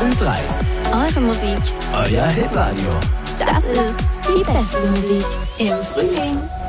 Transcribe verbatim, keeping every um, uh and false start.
Ö drei. Eure Musik. Euer Hitradio. Das ist die beste Musik im Frühling.